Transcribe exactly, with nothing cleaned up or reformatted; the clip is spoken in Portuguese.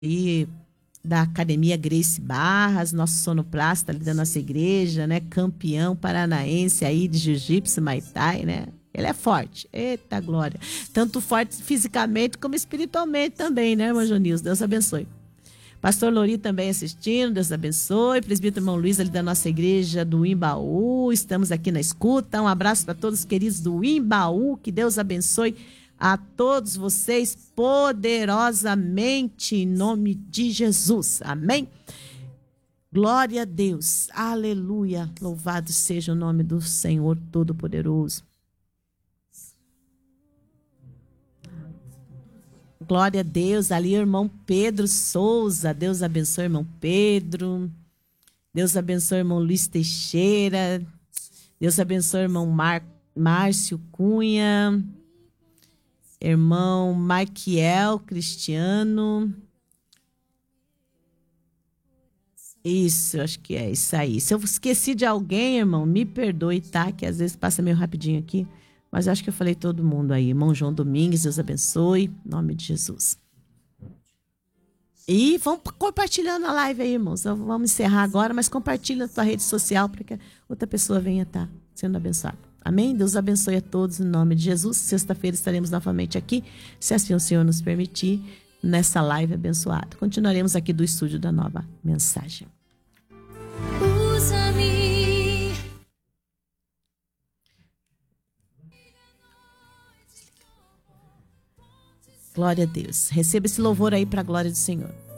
E da Academia Grace Barras, nosso sonoplasta ali da nossa igreja, né? Campeão paranaense aí de jiu-jitsu, Muay Thai, né? Ele é forte. Eita glória. Tanto forte fisicamente como espiritualmente também, né, irmão Jonilson? Deus abençoe. Pastor Lori também assistindo, Deus abençoe. Presbítero irmão Luiz ali da nossa igreja do Imbaú, estamos aqui na escuta. Um abraço para todos os queridos do Imbaú, que Deus abençoe a todos vocês poderosamente em nome de Jesus. Amém? Glória a Deus. Aleluia. Louvado seja o nome do Senhor Todo-Poderoso. Glória a Deus. Ali, irmão Pedro Souza. Deus abençoe, irmão Pedro. Deus abençoe, irmão Luiz Teixeira. Deus abençoe, irmão Mar... Márcio Cunha. Irmão Maiquiel Cristiano. Isso, acho que é isso aí. Se eu esqueci de alguém, irmão, me perdoe, tá? Que às vezes passa meio rapidinho aqui. Mas acho que eu falei todo mundo aí. Irmão João Domingues, Deus abençoe. Em nome de Jesus. E vamos compartilhando a live aí, irmãos. Vamos encerrar agora, mas compartilha na tua rede social para que outra pessoa venha estar sendo abençoada. Amém? Deus abençoe a todos em nome de Jesus. Sexta-feira estaremos novamente aqui, se assim o Senhor nos permitir, nessa live abençoada. Continuaremos aqui do estúdio da Nova Mensagem. Usa-me. Glória a Deus. Receba esse louvor aí para a glória do Senhor.